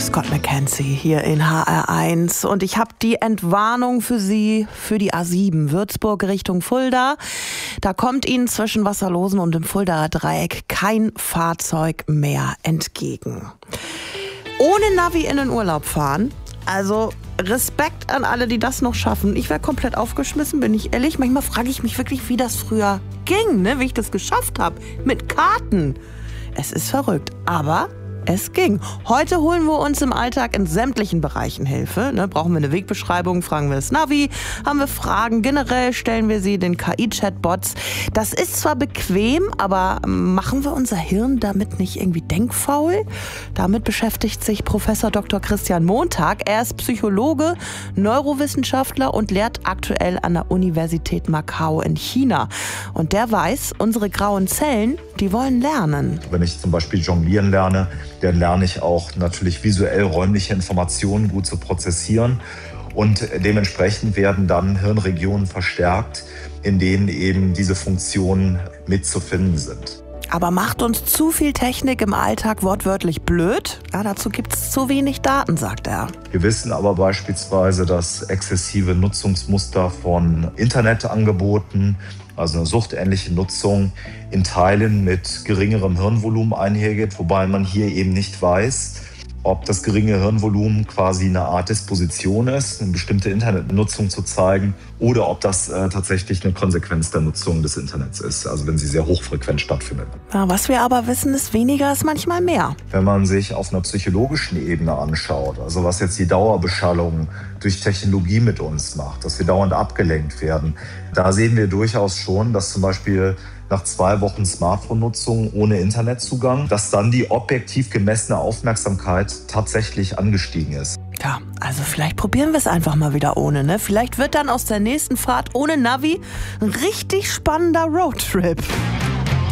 Scott McKenzie hier in HR1 und ich habe die Entwarnung für Sie für die A7 Würzburg Richtung Fulda. Da kommt Ihnen zwischen Wasserlosen und dem Fuldaer Dreieck kein Fahrzeug mehr entgegen. Ohne Navi in den Urlaub fahren, also Respekt an alle, die das noch schaffen. Ich wäre komplett aufgeschmissen, bin ich ehrlich. Manchmal frage ich mich wirklich, wie das früher ging, wie ich das geschafft habe mit Karten. Es ist verrückt, aber es ging. Heute holen wir uns im Alltag in sämtlichen Bereichen Hilfe. Brauchen wir eine Wegbeschreibung, fragen wir das Navi. Haben wir Fragen, generell stellen wir sie den KI-Chatbots. Das ist zwar bequem, aber machen wir unser Hirn damit nicht irgendwie denkfaul? Damit beschäftigt sich Professor Dr. Christian Montag. Er ist Psychologe, Neurowissenschaftler und lehrt aktuell an der Universität Macau in China. Und der weiß, unsere grauen Zellen, die wollen lernen. Wenn ich zum Beispiel jonglieren lerne, dann lerne ich auch natürlich visuell räumliche Informationen gut zu prozessieren. Und dementsprechend werden dann Hirnregionen verstärkt, in denen eben diese Funktionen mitzufinden sind. Aber macht uns zu viel Technik im Alltag wortwörtlich blöd? Ja, dazu gibt es zu wenig Daten, sagt er. Wir wissen aber beispielsweise, dass exzessive Nutzungsmuster von Internetangeboten, also eine suchtähnliche Nutzung, in Teilen mit geringerem Hirnvolumen einhergeht, wobei man hier eben nicht weiß, ob das geringe Hirnvolumen quasi eine Art Disposition ist, eine bestimmte Internetnutzung zu zeigen, oder ob das tatsächlich eine Konsequenz der Nutzung des Internets ist, also wenn sie sehr hochfrequent stattfindet. Ja, was wir aber wissen, ist, weniger ist manchmal mehr. Wenn man sich auf einer psychologischen Ebene anschaut, also was jetzt die Dauerbeschallung durch Technologie mit uns macht, dass wir dauernd abgelenkt werden, da sehen wir durchaus schon, dass zum Beispiel nach 2 Wochen Smartphone-Nutzung ohne Internetzugang, dass dann die objektiv gemessene Aufmerksamkeit tatsächlich angestiegen ist. Ja, also vielleicht probieren wir es einfach mal wieder ohne, Vielleicht wird dann aus der nächsten Fahrt ohne Navi ein richtig spannender Roadtrip.